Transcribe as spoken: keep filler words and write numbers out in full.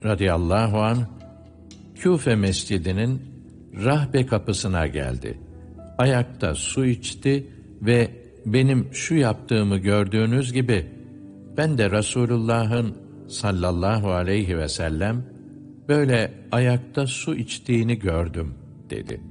radıyallahu anh, Küfe mescidinin rahbe kapısına geldi. Ayakta su içti ve benim şu yaptığımı gördüğünüz gibi ben de Resulullah'ın sallallahu aleyhi ve sellem böyle ayakta su içtiğini gördüm dedi.